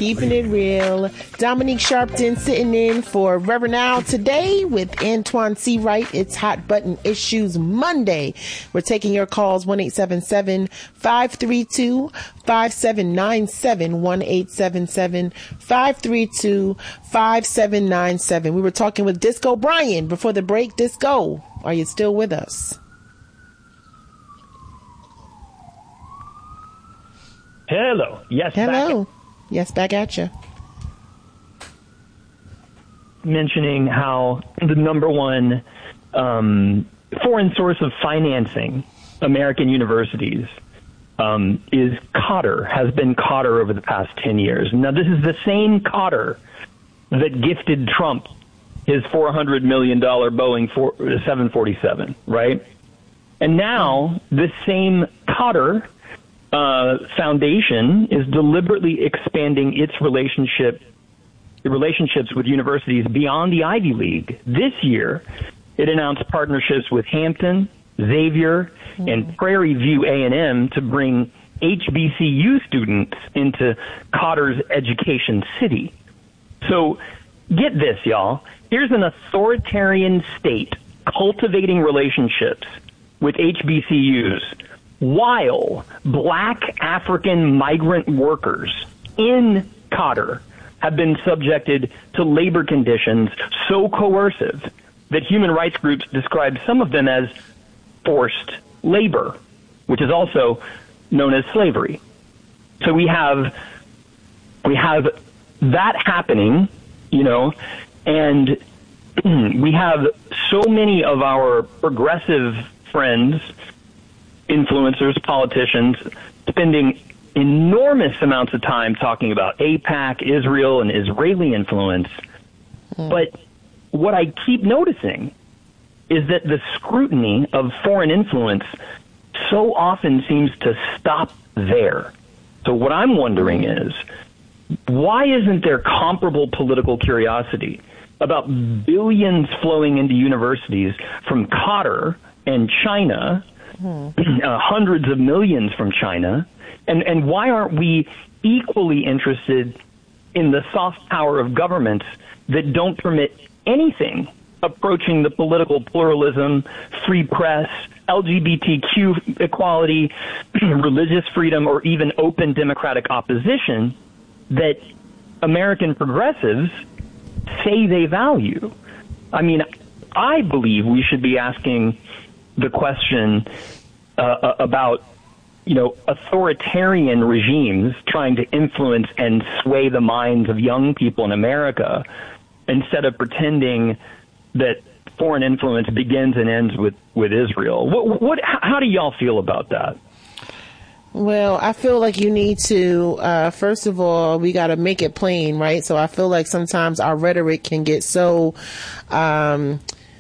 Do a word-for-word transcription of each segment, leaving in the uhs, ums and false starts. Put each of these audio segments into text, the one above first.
Keeping it real. Dominique Sharpton sitting in for Reverend Al today with Antoine C. Wright. It's Hot Button Issues Monday. We're taking your calls one eight seven seven, five three two, five seven nine seven, one eight seven seven, five three two, five seven nine seven. We were talking with Disco Brian before the break. Disco, are you still with us? Hello. Yes. Hello. Back. Yes, back at you. Mentioning how the number one um, foreign source of financing American universities um, is Qatar, has been Qatar over the past ten years. Now, this is the same Qatar that gifted Trump his four hundred million dollars Boeing seven forty-seven, right? And now this same Qatar Uh, foundation is deliberately expanding its relationship, the relationships with universities beyond the Ivy League. This year, it announced partnerships with Hampton, Xavier, mm. and Prairie View A and M to bring H B C U students into Qatar's education city. So get this, y'all. Here's an authoritarian state cultivating relationships with H B C Us, while black African migrant workers in Qatar have been subjected to labor conditions so coercive that human rights groups describe some of them as forced labor, which is also known as slavery. So we have we have that happening, you know, and we have so many of our progressive friends, influencers, politicians, spending enormous amounts of time talking about AIPAC, Israel, and Israeli influence. Mm. But what I keep noticing is that the scrutiny of foreign influence so often seems to stop there. So what I'm wondering is, why isn't there comparable political curiosity about billions flowing into universities from Qatar and China, Uh, hundreds of millions from China, and and why aren't we equally interested in the soft power of governments that don't permit anything approaching the political pluralism, free press, L G B T Q equality, religious freedom, or even open democratic opposition that American progressives say they value? I mean, I believe we should be asking the question uh, about, you know, authoritarian regimes trying to influence and sway the minds of young people in America, instead of pretending that foreign influence begins and ends with, with Israel. What, what, how do y'all feel about that? Well, I feel like you need to, uh, first of all, we got to make it plain, right? So I feel like sometimes our rhetoric can get so, um,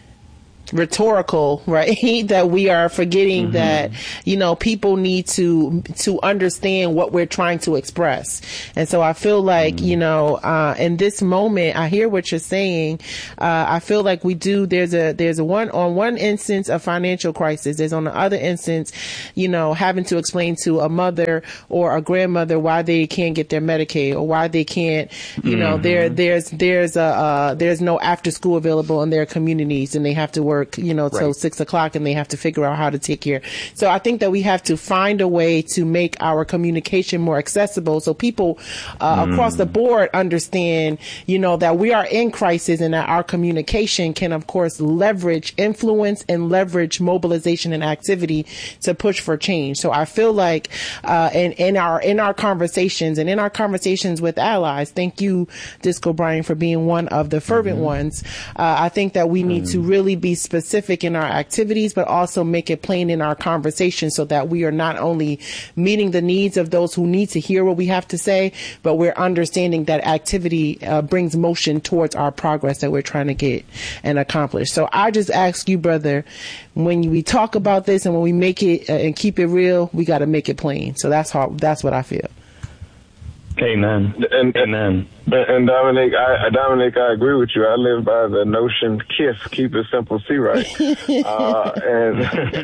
rhetorical, right? That we are forgetting mm-hmm. that, you know, people need to to understand what we're trying to express. And so I feel like, mm-hmm. you know, uh, in this moment, I hear what you're saying. Uh, I feel like we do. There's a there's a one on one instance a financial crisis. There's on the other instance, you know, having to explain to a mother or a grandmother why they can't get their Medicaid or why they can't, you mm-hmm. know, there there's there's a uh, there's no after school available in their communities and they have to work, you know, till right. six o'clock and they have to figure out how to take care. So I think that we have to find a way to make our communication more accessible so people uh, mm. across the board understand, you know, that we are in crisis and that our communication can, of course, leverage influence and leverage mobilization and activity to push for change. So I feel like uh, in, in our in our conversations and in our conversations with allies, thank you, Disco Brian, for being one of the fervent mm-hmm. ones. Uh, I think that we need mm. to really be specific in our activities, but also make it plain in our conversation so that we are not only meeting the needs of those who need to hear what we have to say, but we're understanding that activity uh, brings motion towards our progress that we're trying to get and accomplish. So I just ask you, brother, when we talk about this and when we make it uh, and keep it real, we got to make it plain. So that's how, that's what I feel. Amen. And, Amen. And Dominic, I, Dominic, I agree with you. I live by the notion: KISS, keep it simple, see right. uh, and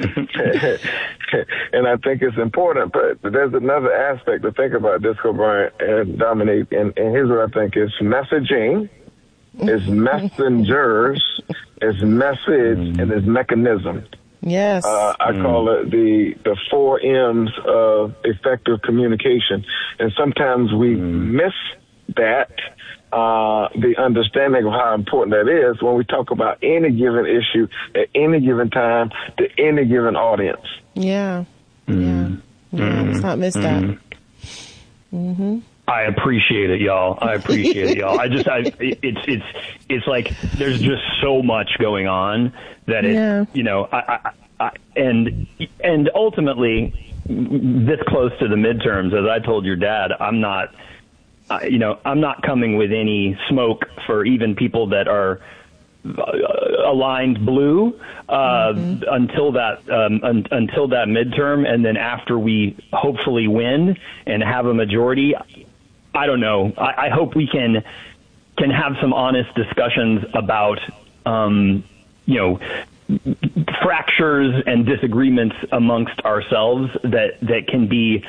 and I think it's important. But there's another aspect to think about, Disco Bryant and Dominic, and, and here's what I think: is messaging, is messengers, is message, mm. and is mechanism. Yes. Uh, I mm. call it the, the four M's of effective communication. And sometimes we mm. miss that, uh, the understanding of how important that is when we talk about any given issue at any given time to any given audience. Yeah. Mm. Yeah. Yeah. Let's not miss that. Mm-hmm. I appreciate it, y'all. I appreciate it, y'all. I just, I, it's, it's, it's like there's just so much going on that it, yeah. you know, I, I, I, and, and ultimately, this close to the midterms, as I told your dad, I'm not, uh, you know, I'm not coming with any smoke for even people that are aligned blue uh, mm-hmm. until that um, un- until that midterm, and then after we hopefully win and have a majority. I don't know. I, I hope we can can have some honest discussions about, um, you know, fractures and disagreements amongst ourselves that, that can be,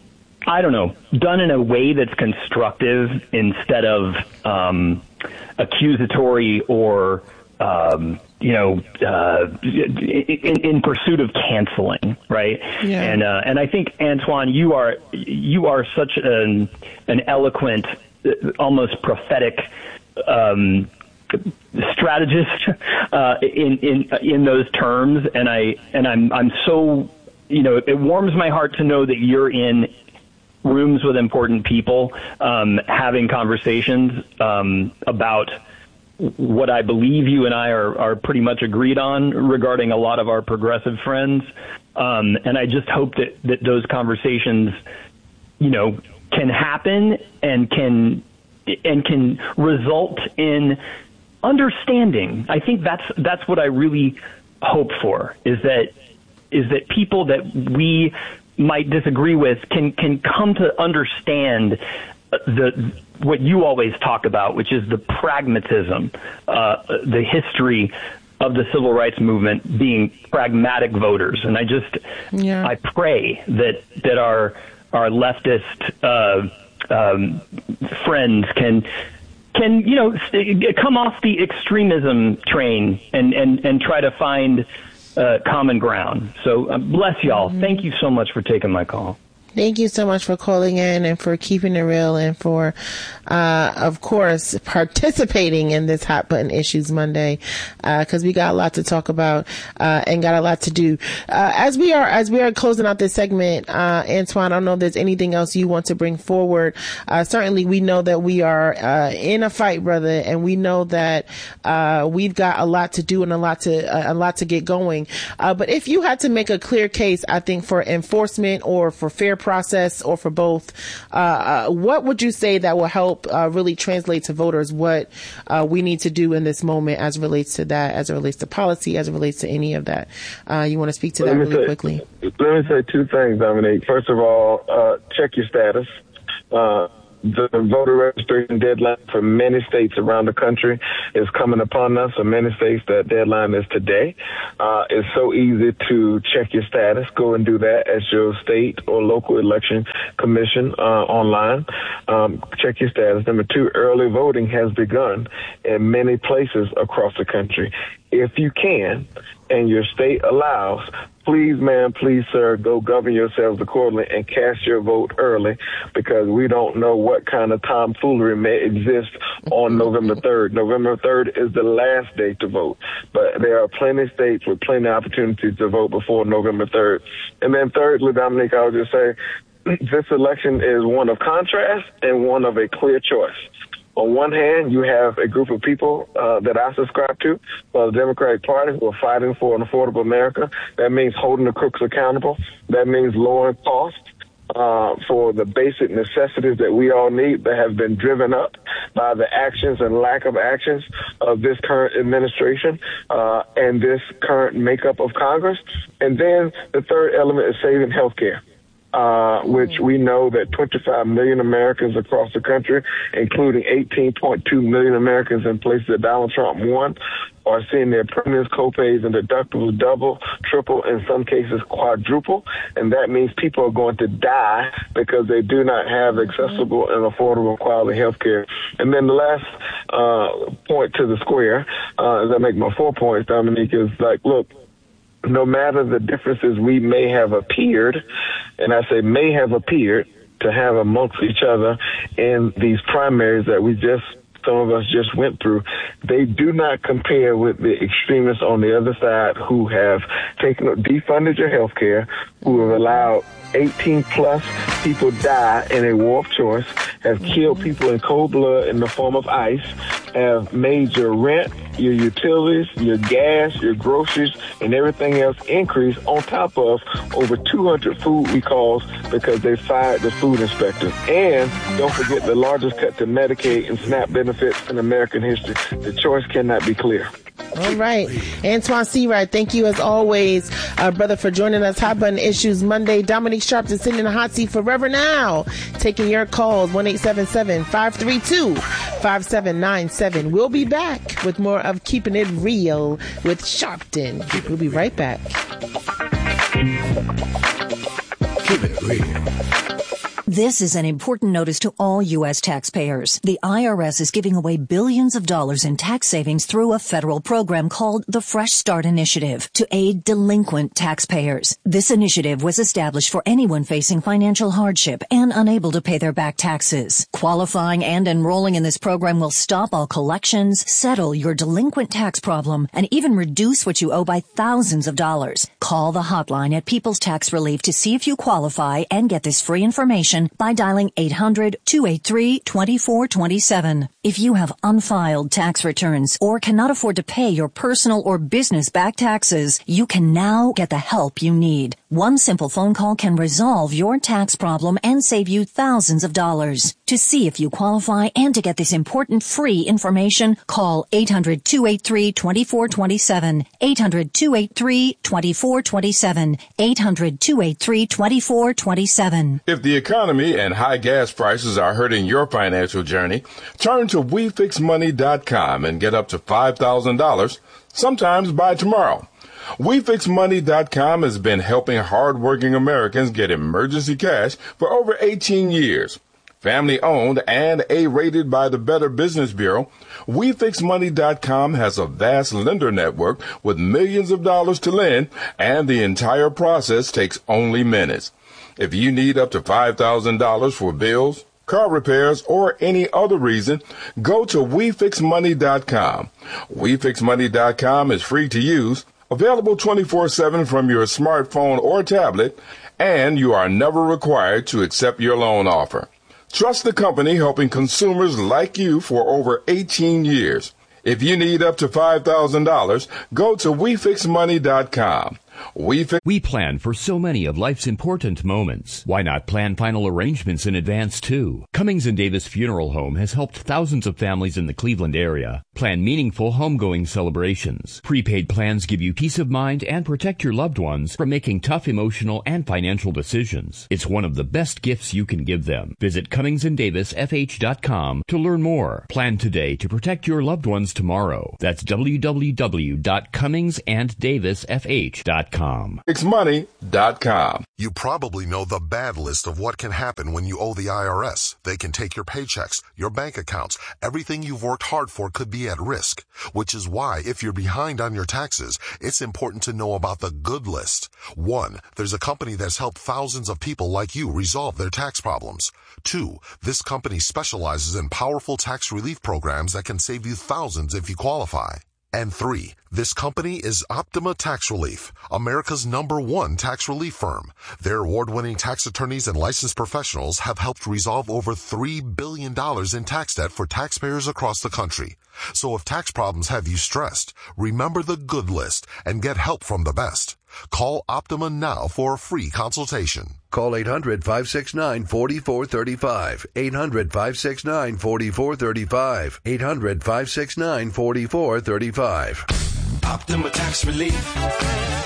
I don't know, done in a way that's constructive instead of um, accusatory or, um, you know, uh, in, in pursuit of canceling, right? Yeah. And uh, and I think, Antoine, you are you are such an an eloquent, almost prophetic um, strategist uh, in in in those terms, and I and I'm I'm so, you know, it warms my heart to know that you're in rooms with important people, um, having conversations um, about what I believe you and I are, are pretty much agreed on regarding a lot of our progressive friends. Um, and I just hope that, that those conversations, you know, can happen and can, and can result in understanding. I think that's, that's what I really hope for, is that, is that people that we might disagree with can, can come to understand the, what you always talk about, which is the pragmatism, uh, the history of the civil rights movement being pragmatic voters. And I just, yeah. I pray that, that our, our leftist, uh, um, friends can, can, you know, come off the extremism train and, and, and try to find, uh, common ground. So uh, bless y'all. Mm-hmm. Thank you so much for taking my call. Thank you so much for calling in and for keeping it real and for, uh, of course, participating in this Hot Button Issues Monday, uh, cause we got a lot to talk about, uh, and got a lot to do. Uh, as we are, as we are closing out this segment, uh, Antoine, I don't know if there's anything else you want to bring forward. Uh, certainly we know that we are, uh, in a fight, brother, and we know that, uh, we've got a lot to do and a lot to, uh, a lot to get going. Uh, but if you had to make a clear case, I think, for enforcement or for fair process or for both, uh, uh, what would you say that will help uh, really translate to voters what uh, we need to do in this moment as it relates to that, as it relates to policy, as it relates to any of that? Uh, you want to speak to that really say, quickly? Let me say two things, Dominique. First of all, uh, check your status. Uh, The voter registration deadline for many states around the country is coming upon us. In many states, that deadline is today. Uh, it's so easy to check your status. Go and do that at your state or local election commission uh, online. Um, check your status. Number two, early voting has begun in many places across the country. If you can, and your state allows, please, ma'am, please, sir, go govern yourselves accordingly and cast your vote early, because we don't know what kind of tomfoolery may exist on November third. November third is the last day to vote, but there are plenty of states with plenty of opportunities to vote before November third. And then thirdly, Dominique, I would just say this election is one of contrast and one of a clear choice. On one hand, you have a group of people uh, that I subscribe to, uh, the Democratic Party, who are fighting for an affordable America. That means holding the crooks accountable. That means lowering costs uh, for the basic necessities that we all need that have been driven up by the actions and lack of actions of this current administration uh, and this current makeup of Congress. And then the third element is saving health care. uh, which we know that twenty-five million Americans across the country, including eighteen point two million Americans in places that Donald Trump won, are seeing their premiums, copays, and deductibles double, triple, in some cases quadruple. And that means people are going to die because they do not have accessible and affordable quality health care. And then the last uh, point to the square, uh, as I make my four points, Dominique, is like, look, no matter the differences we may have appeared, and I say may have appeared to have amongst each other in these primaries that we just, some of us just went through, they do not compare with the extremists on the other side who have taken defunded your health care, who have allowed eighteen plus people die in a war of choice, have killed people in cold blood in the form of ICE, have made your rent, your utilities, your gas, your groceries, and everything else increase on top of over two hundred food recalls because they fired the food inspector. And don't forget the largest cut to Medicaid and SNAP benefits in American history. The choice cannot be clear. All right. Antoine Seawright, thank you as always, uh, brother, for joining us. Hot Button Issues Monday. Dominique Sharp is sitting in the hot seat forever now, taking your calls, one eight seven seven, five three two, five seven nine seven. We'll be back with more of Keeping It Real with Sharpton. We'll be right back. Keep it real. This is an important notice to all U S taxpayers. The I R S is giving away billions of dollars in tax savings through a federal program called the Fresh Start Initiative to aid delinquent taxpayers. This initiative was established for anyone facing financial hardship and unable to pay their back taxes. Qualifying and enrolling in this program will stop all collections, settle your delinquent tax problem, and even reduce what you owe by thousands of dollars. Call the hotline at People's Tax Relief to see if you qualify and get this free information by dialing eight hundred, two eight three, two four two seven. If you have unfiled tax returns or cannot afford to pay your personal or business back taxes, you can now get the help you need. One simple phone call can resolve your tax problem and save you thousands of dollars. To see if you qualify and to get this important free information, call eight hundred, two eight three, two four two seven, eight hundred, two eight three, two four two seven, eight hundred, two eight three, two four two seven. If the economy and high gas prices are hurting your financial journey, turn to we fix money dot com and get up to five thousand dollars, sometimes by tomorrow. we fix money dot com has been helping hardworking Americans get emergency cash for over eighteen years. Family owned and A-rated by the Better Business Bureau, we fix money dot com has a vast lender network with millions of dollars to lend, and the entire process takes only minutes. If you need up to five thousand dollars for bills, car repairs, or any other reason, go to we fix money dot com. we fix money dot com is free to use, available twenty-four seven from your smartphone or tablet, and you are never required to accept your loan offer. Trust the company helping consumers like you for over eighteen years. If you need up to five thousand dollars, go to we fix money dot com. We, fi- we plan for so many of life's important moments. Why not plan final arrangements in advance, too? Cummings and Davis Funeral Home has helped thousands of families in the Cleveland area plan meaningful homegoing celebrations. Prepaid plans give you peace of mind and protect your loved ones from making tough emotional and financial decisions. It's one of the best gifts you can give them. Visit Cummings and Davis F H dot com to learn more. Plan today to protect your loved ones tomorrow. That's w w w dot cummings and davis f h dot com. we fix money dot com. You probably know the bad list of what can happen when you owe the I R S. They can take your paychecks, your bank accounts. Everything you've worked hard for could be at risk, which is why if you're behind on your taxes, it's important to know about the good list. One, there's a company that's helped thousands of people like you resolve their tax problems. Two, this company specializes in powerful tax relief programs that can save you thousands if you qualify. And three, this company is Optima Tax Relief, America's number one tax relief firm. Their award-winning tax attorneys and licensed professionals have helped resolve over three billion dollars in tax debt for taxpayers across the country. So if tax problems have you stressed, remember the good list and get help from the best. Call Optima now for a free consultation. Call eight hundred, five six nine, four four three five. eight hundred, five six nine, four four three five. eight hundred, five six nine, four four three five. Optima Tax Relief.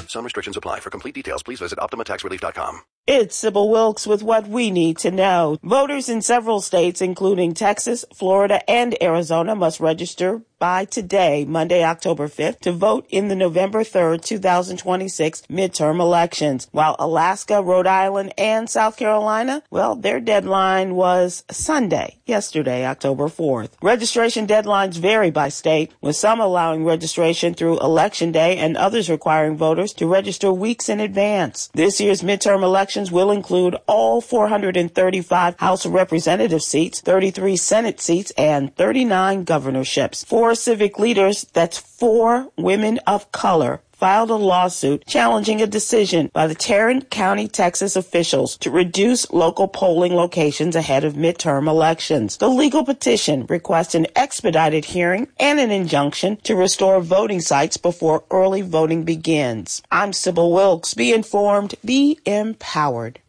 Some restrictions apply. For complete details, please visit Optima Tax Relief dot com. It's Sybil Wilkes with what we need to know. Voters in several states, including Texas, Florida, and Arizona, must register by today, Monday, October fifth, to vote in the November third, twenty twenty-six midterm elections. While Alaska, Rhode Island, and South Carolina, well, their deadline was Sunday, yesterday, October fourth. Registration deadlines vary by state, with some allowing registration through Election Day and others requiring voters to register weeks in advance. This year's midterm elections will include all four hundred thirty-five House of Representative seats, thirty-three Senate seats, and thirty-nine governorships. Four civic leaders, that's four women of color, filed a lawsuit challenging a decision by the Tarrant County, Texas officials to reduce local polling locations ahead of midterm elections. The legal petition requests an expedited hearing and an injunction to restore voting sites before early voting begins. I'm Sybil Wilkes. Be informed, be empowered.